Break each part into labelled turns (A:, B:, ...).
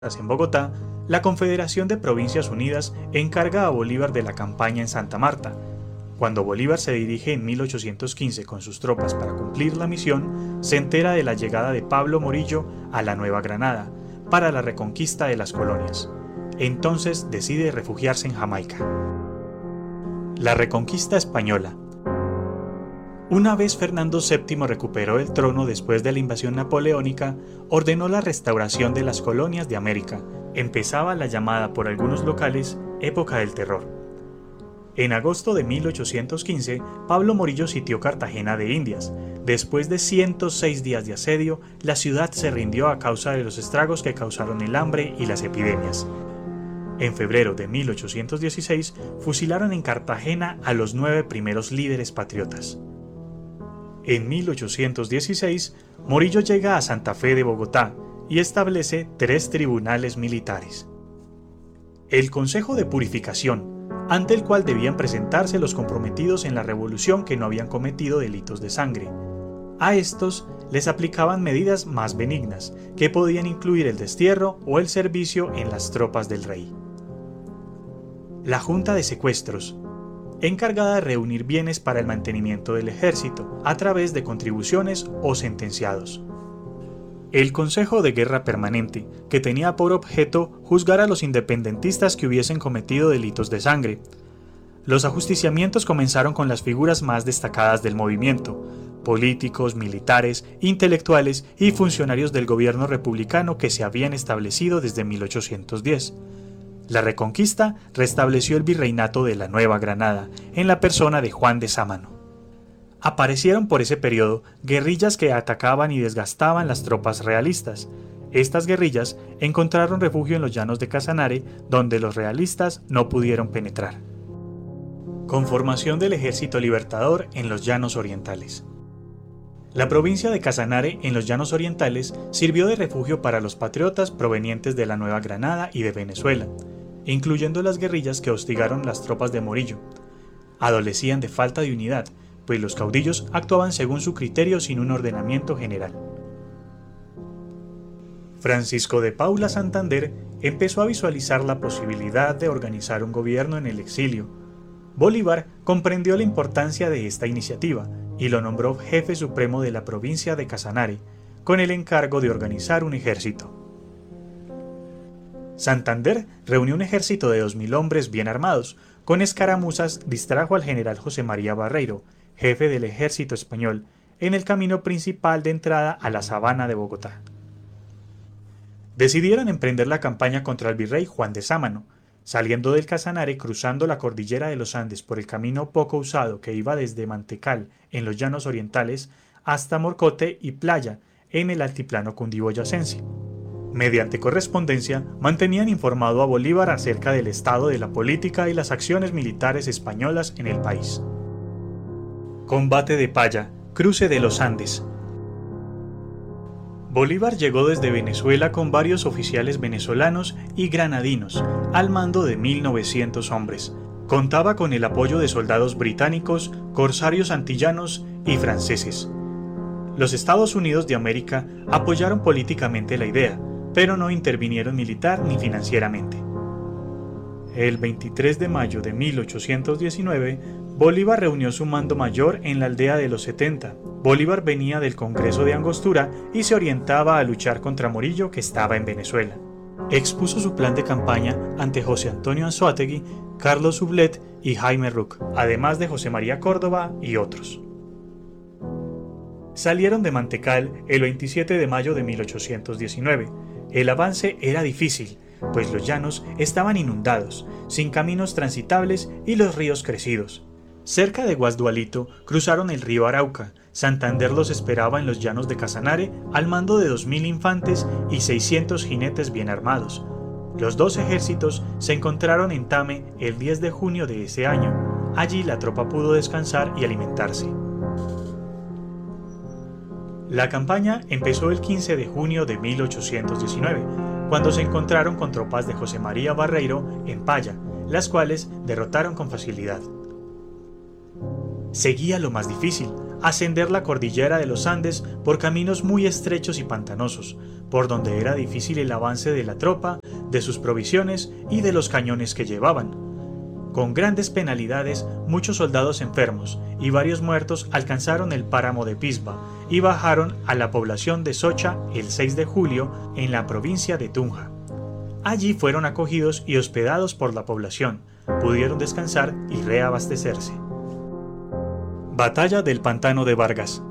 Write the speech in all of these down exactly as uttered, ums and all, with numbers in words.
A: en Bogotá, la Confederación de Provincias Unidas encarga a Bolívar de la campaña en Santa Marta. Cuando Bolívar se dirige en mil ochocientos quince con sus tropas para cumplir la misión, se entera de la llegada de Pablo Morillo a la Nueva Granada para la reconquista de las colonias. Entonces decide refugiarse en Jamaica. La reconquista española. Una vez Fernando séptimo recuperó el trono después de la invasión napoleónica, ordenó la restauración de las colonias de América. Empezaba la llamada por algunos locales Época del Terror. En agosto de mil ochocientos quince, Pablo Morillo sitió Cartagena de Indias. Después de ciento seis días de asedio, la ciudad se rindió a causa de los estragos que causaron el hambre y las epidemias. En febrero de mil ochocientos dieciséis, fusilaron en Cartagena a los nueve primeros líderes patriotas. En mil ochocientos dieciséis, Morillo llega a Santa Fe de Bogotá y establece tres tribunales militares. El Consejo de Purificación, ante el cual debían presentarse los comprometidos en la revolución que no habían cometido delitos de sangre. A estos les aplicaban medidas más benignas, que podían incluir el destierro o el servicio en las tropas del rey. La Junta de Secuestros, encargada de reunir bienes para el mantenimiento del ejército a través de contribuciones o sentenciados. El Consejo de Guerra Permanente, que tenía por objeto juzgar a los independentistas que hubiesen cometido delitos de sangre. Los ajusticiamientos comenzaron con las figuras más destacadas del movimiento: políticos, militares, intelectuales y funcionarios del gobierno republicano que se habían establecido desde mil ochocientos diez. La Reconquista restableció el virreinato de la Nueva Granada en la persona de Juan de Sámano. Aparecieron por ese periodo guerrillas que atacaban y desgastaban las tropas realistas. Estas guerrillas encontraron refugio en los llanos de Casanare, donde los realistas no pudieron penetrar. Conformación del Ejército Libertador en los Llanos Orientales. La provincia de Casanare en los Llanos Orientales sirvió de refugio para los patriotas provenientes de la Nueva Granada y de Venezuela, incluyendo las guerrillas que hostigaron las tropas de Morillo. Adolecían de falta de unidad, pues los caudillos actuaban según su criterio sin un ordenamiento general. Francisco de Paula Santander empezó a visualizar la posibilidad de organizar un gobierno en el exilio. Bolívar comprendió la importancia de esta iniciativa y lo nombró jefe supremo de la provincia de Casanare, con el encargo de organizar un ejército. Santander reunió un ejército de dos mil hombres bien armados. Con escaramuzas distrajo al general José María Barreiro, jefe del ejército español, en el camino principal de entrada a la sabana de Bogotá. Decidieron emprender la campaña contra el virrey Juan de Sámano, saliendo del Casanare, cruzando la cordillera de los Andes por el camino poco usado que iba desde Mantecal, en los Llanos Orientales, hasta Morcote y Playa, en el altiplano cundiboyacense. Mediante correspondencia, mantenían informado a Bolívar acerca del estado de la política y las acciones militares españolas en el país. Combate de Paya, cruce de los Andes. Bolívar llegó desde Venezuela con varios oficiales venezolanos y granadinos, al mando de mil novecientos hombres. Contaba con el apoyo de soldados británicos, corsarios antillanos y franceses. Los Estados Unidos de América apoyaron políticamente la idea, pero no intervinieron militar ni financieramente. El veintitrés de mayo de mil ochocientos diecinueve, Bolívar reunió su mando mayor en la aldea de los setenta. Bolívar venía del Congreso de Angostura y se orientaba a luchar contra Morillo, que estaba en Venezuela. Expuso su plan de campaña ante José Antonio Anzoátegui, Carlos Sublet y Jaime Rook, además de José María Córdoba y otros. Salieron de Mantecal el veintisiete de mayo de mil ochocientos diecinueve. El avance era difícil, pues los llanos estaban inundados, sin caminos transitables y los ríos crecidos. Cerca de Guasdualito cruzaron el río Arauca. Santander los esperaba en los llanos de Casanare al mando de dos mil infantes y seiscientos jinetes bien armados. Los dos ejércitos se encontraron en Tame el diez de junio de ese año. Allí la tropa pudo descansar y alimentarse. La campaña empezó el quince de junio de mil ochocientos diecinueve, cuando se encontraron con tropas de José María Barreiro en Paya, las cuales derrotaron con facilidad. Seguía lo más difícil. ascender la cordillera de los Andes por caminos muy estrechos y pantanosos, por donde era difícil el avance de la tropa, de sus provisiones y de los cañones que llevaban. Con grandes penalidades, muchos soldados enfermos y varios muertos alcanzaron el páramo de Pisba y bajaron a la población de Socha el seis de julio en la provincia de Tunja. Allí fueron acogidos y hospedados por la población, pudieron descansar y reabastecerse. Batalla del Pantano de Vargas.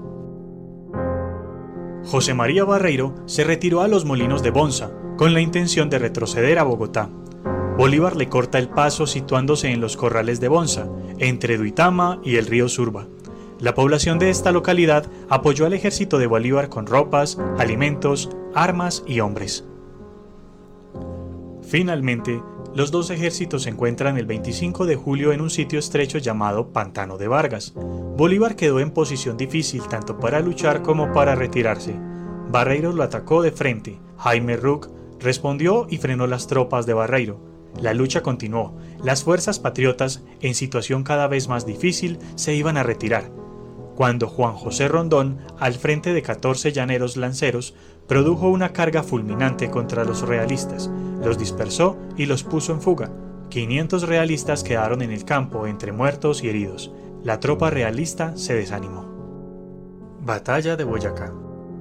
A: José María Barreiro se retiró a los molinos de Bonza con la intención de retroceder a Bogotá. Bolívar le corta el paso situándose en los corrales de Bonza, entre Duitama y el río Surba. La población de esta localidad apoyó al ejército de Bolívar con ropas, alimentos, armas y hombres. Finalmente, los dos ejércitos se encuentran el veinticinco de julio en un sitio estrecho llamado Pantano de Vargas. Bolívar quedó en posición difícil tanto para luchar como para retirarse. Barreiro lo atacó de frente. Jaime Rook respondió y frenó las tropas de Barreiro. La lucha continuó. Las fuerzas patriotas, en situación cada vez más difícil, se iban a retirar, cuando Juan José Rondón, al frente de catorce llaneros lanceros, produjo una carga fulminante contra los realistas, los dispersó y los puso en fuga. quinientos realistas quedaron en el campo entre muertos y heridos. La tropa realista se desanimó. Batalla de Boyacá.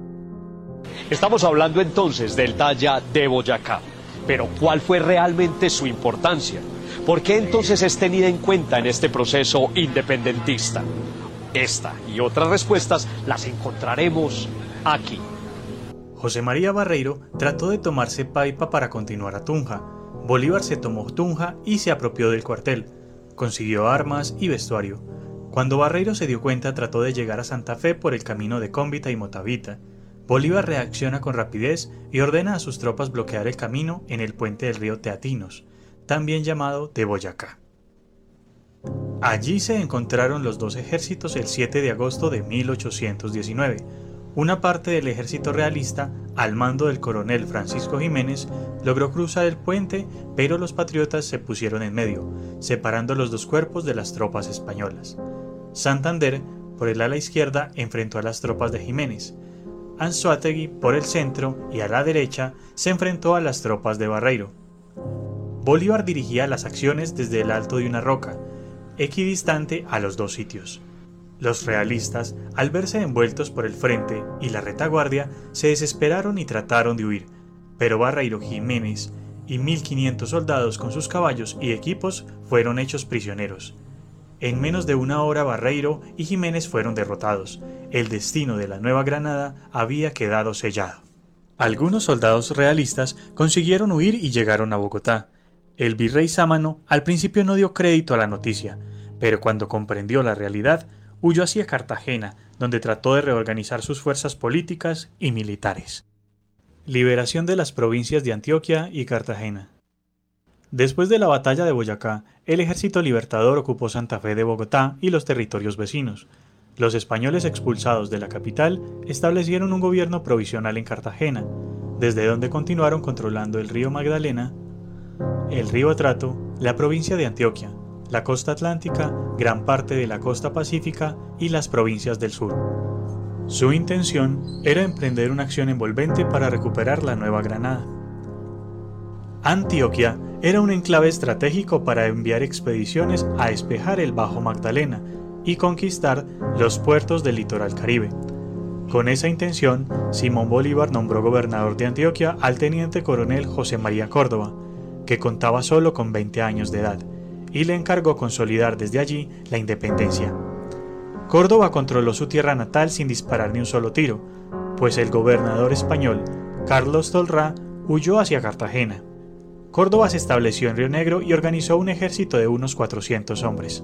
B: Estamos hablando entonces del Batalla de Boyacá. Pero ¿cuál fue realmente su importancia? ¿Por qué entonces es tenida en cuenta en este proceso independentista? Esta y otras respuestas las encontraremos aquí.
A: José María Barreiro trató de tomarse Paipa para continuar a Tunja. Bolívar se tomó Tunja y se apropió del cuartel. Consiguió armas y vestuario. Cuando Barreiro se dio cuenta, trató de llegar a Santa Fe por el camino de Cómbita y Motavita. Bolívar reacciona con rapidez y ordena a sus tropas bloquear el camino en el puente del río Teatinos, también llamado de Boyacá. Allí se encontraron los dos ejércitos el siete de agosto de mil ochocientos diecinueve. Una parte del ejército realista, al mando del coronel Francisco Jiménez, logró cruzar el puente, pero los patriotas se pusieron en medio, separando los dos cuerpos de las tropas españolas. Santander, por el ala izquierda, enfrentó a las tropas de Jiménez. Anzoátegui, por el centro y a la derecha, se enfrentó a las tropas de Barreiro. Bolívar dirigía las acciones desde el alto de una roca, equidistante a los dos sitios. Los realistas, al verse envueltos por el frente y la retaguardia, se desesperaron y trataron de huir, pero Barreiro, Jiménez y mil quinientos soldados con sus caballos y equipos fueron hechos prisioneros. En menos de una hora Barreiro y Jiménez fueron derrotados. El destino de la Nueva Granada había quedado sellado. Algunos soldados realistas consiguieron huir y llegaron a Bogotá. El virrey Sámano al principio no dio crédito a la noticia, pero cuando comprendió la realidad, huyó hacia Cartagena, donde trató de reorganizar sus fuerzas políticas y militares. Liberación de las provincias de Antioquia y Cartagena. Después de la batalla de Boyacá, el ejército libertador ocupó Santa Fe de Bogotá y los territorios vecinos. Los españoles expulsados de la capital establecieron un gobierno provisional en Cartagena, desde donde continuaron controlando el río Magdalena, el río Atrato, la provincia de Antioquia, la costa atlántica, gran parte de la costa pacífica y las provincias del sur. Su intención era emprender una acción envolvente para recuperar la Nueva Granada. Antioquia era un enclave estratégico para enviar expediciones a despejar el Bajo Magdalena y conquistar los puertos del litoral caribe. Con esa intención, Simón Bolívar nombró gobernador de Antioquia al teniente coronel José María Córdoba, que contaba solo con veinte años de edad, y le encargó consolidar desde allí la independencia. Córdoba controló su tierra natal sin disparar ni un solo tiro, pues el gobernador español, Carlos Tolrá, huyó hacia Cartagena. Córdoba se estableció en Río Negro y organizó un ejército de unos cuatrocientos hombres.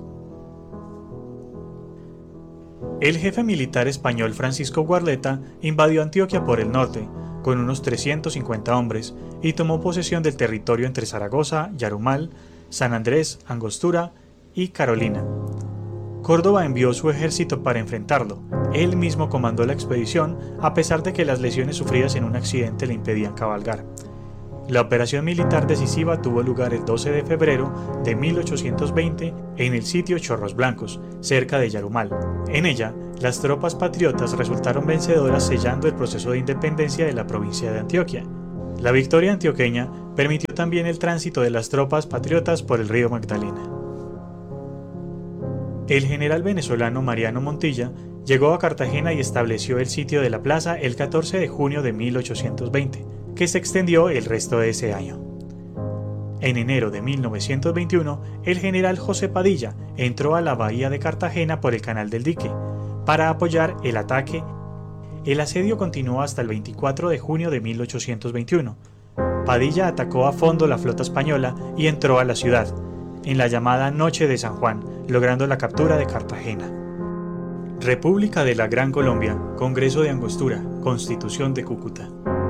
A: El jefe militar español Francisco Guarleta invadió Antioquia por el norte, con unos trescientos cincuenta hombres, y tomó posesión del territorio entre Zaragoza, Yarumal, San Andrés, Angostura y Carolina. Córdoba envió su ejército para enfrentarlo. Él mismo comandó la expedición, a pesar de que las lesiones sufridas en un accidente le impedían cabalgar. La operación militar decisiva tuvo lugar el doce de febrero de mil ochocientos veinte en el sitio Chorros Blancos, cerca de Yarumal. En ella, las tropas patriotas resultaron vencedoras sellando el proceso de independencia de la provincia de Antioquia. La victoria antioqueña permitió también el tránsito de las tropas patriotas por el río Magdalena. El general venezolano Mariano Montilla llegó a Cartagena y estableció el sitio de la plaza el catorce de junio de mil ochocientos veinte, que se extendió el resto de ese año. En enero de mil novecientos veintiuno, el general José Padilla entró a la bahía de Cartagena por el Canal del Dique para apoyar el ataque. El asedio continuó hasta el veinticuatro de junio de mil ochocientos veintiuno. Padilla atacó a fondo la flota española y entró a la ciudad, en la llamada Noche de San Juan, logrando la captura de Cartagena. República de la Gran Colombia, Congreso de Angostura, Constitución de Cúcuta.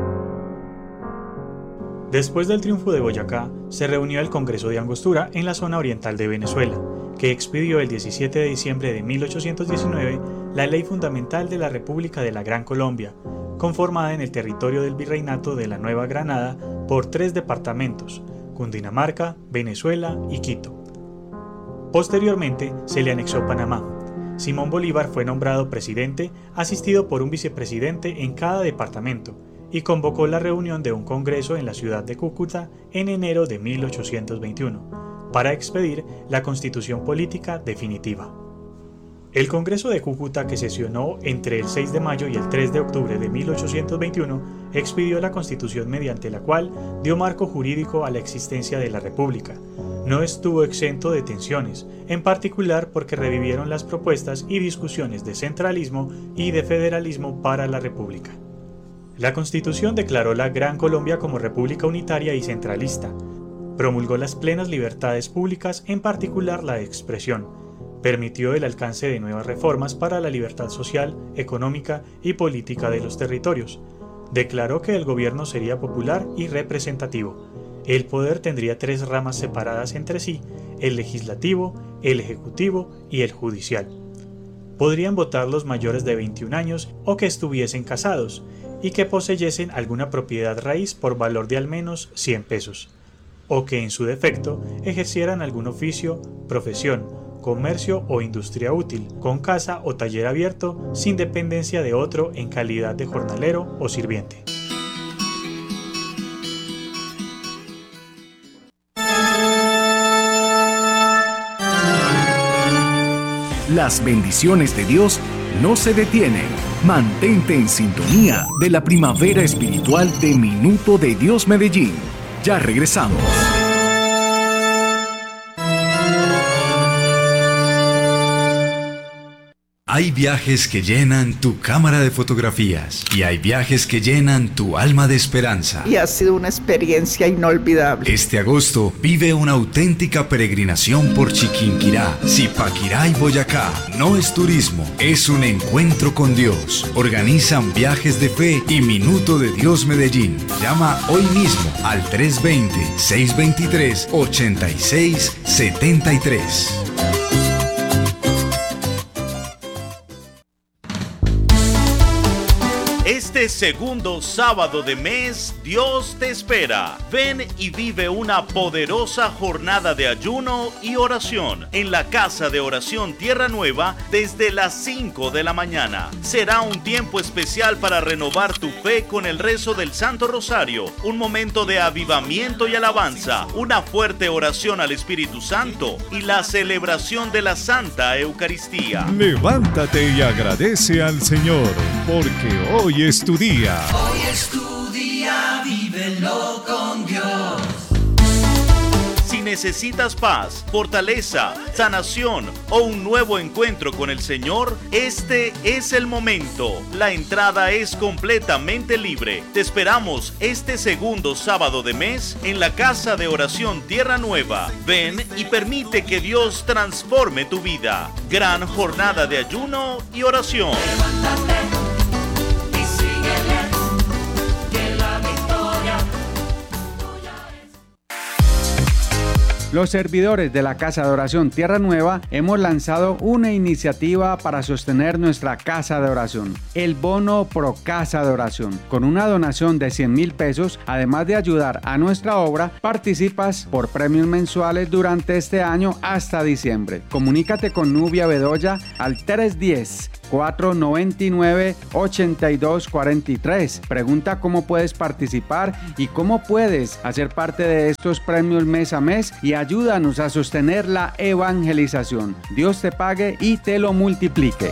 A: Después del triunfo de Boyacá, se reunió el Congreso de Angostura en la zona oriental de Venezuela, que expidió el diecisiete de diciembre de mil ochocientos diecinueve la ley fundamental de la República de la Gran Colombia, conformada en el territorio del Virreinato de la Nueva Granada por tres departamentos, Cundinamarca, Venezuela y Quito. Posteriormente se le anexó Panamá. Simón Bolívar fue nombrado presidente, asistido por un vicepresidente en cada departamento, y convocó la reunión de un congreso en la ciudad de Cúcuta en enero de mil ochocientos veintiuno, para expedir la constitución política definitiva. El Congreso de Cúcuta, que sesionó entre el seis de mayo y el tres de octubre de mil ochocientos veintiuno, expidió la Constitución mediante la cual dio marco jurídico a la existencia de la República. No estuvo exento de tensiones, en particular porque revivieron las propuestas y discusiones de centralismo y de federalismo para la República. La Constitución declaró la Gran Colombia como república unitaria y centralista, promulgó las plenas libertades públicas, en particular la de expresión, permitió el alcance de nuevas reformas para la libertad social, económica y política de los territorios, declaró que el gobierno sería popular y representativo. El poder tendría tres ramas separadas entre sí, el legislativo, el ejecutivo y el judicial. Podrían votar los mayores de veintiún años o que estuviesen casados, y que poseyesen alguna propiedad raíz por valor de al menos cien pesos, o que en su defecto ejercieran algún oficio, profesión, comercio o industria útil, con casa o taller abierto, sin dependencia de otro en calidad de jornalero o sirviente.
C: Las bendiciones de Dios no se detienen. Mantente en sintonía de la primavera espiritual de Minuto de Dios Medellín. Ya regresamos. Hay viajes que llenan tu cámara de fotografías y hay viajes que llenan tu alma de esperanza.
D: Y ha sido una experiencia inolvidable.
C: Este agosto vive una auténtica peregrinación por Chiquinquirá, Zipaquirá y Boyacá. No es turismo, es un encuentro con Dios. Organizan Viajes de Fe y Minuto de Dios Medellín. Llama hoy mismo al tres dos cero, seis dos tres, ocho seis siete tres.
E: Este segundo sábado de mes, Dios te espera. Ven y vive una poderosa jornada de ayuno y oración en la Casa de Oración Tierra Nueva desde las cinco de la mañana. Será un tiempo especial para renovar tu fe con el rezo del Santo Rosario, un momento de avivamiento y alabanza, una fuerte oración al Espíritu Santo y la celebración de la Santa Eucaristía.
F: Levántate y agradece al Señor, porque hoy es tu día.
G: Hoy es tu día, vívelo con Dios.
E: Si necesitas paz, fortaleza, sanación o un nuevo encuentro con el Señor, este es el momento. La entrada es completamente libre. Te esperamos este segundo sábado de mes en la Casa de Oración Tierra Nueva. Ven y permite que Dios transforme tu vida. Gran jornada de ayuno y oración.
G: Levántate.
H: Los servidores de la Casa de Oración Tierra Nueva hemos lanzado una iniciativa para sostener nuestra Casa de Oración, el Bono Pro Casa de Oración. Con una donación de cien mil pesos, además de ayudar a nuestra obra, participas por premios mensuales durante este año hasta diciembre. Comunícate con Nubia Bedoya al tres uno cero, cuatro nueve nueve, ocho dos cuatro tres. Pregunta cómo puedes participar y cómo puedes hacer parte de estos premios mes a mes y ayúdanos a sostener la evangelización. Dios te pague y te lo multiplique.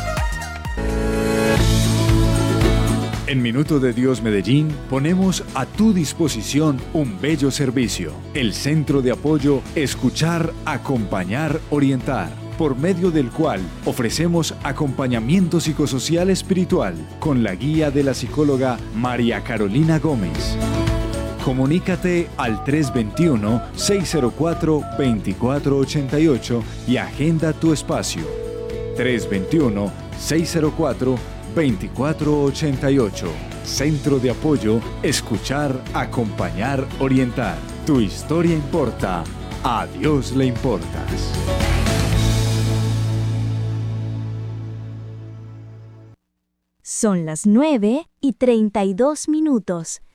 C: En Minuto de Dios Medellín ponemos a tu disposición un bello servicio, el Centro de Apoyo Escuchar, Acompañar, Orientar, por medio del cual ofrecemos acompañamiento psicosocial espiritual con la guía de la psicóloga María Carolina Gómez. Comunícate al tres dos uno, seis cero cuatro, dos cuatro ocho ocho y agenda tu espacio. tres dos uno, seis cero cuatro, dos cuatro ocho ocho. Centro de Apoyo Escuchar, Acompañar, Orientar. Tu historia importa. A Dios le importas.
I: Son las nueve y treinta y dos minutos.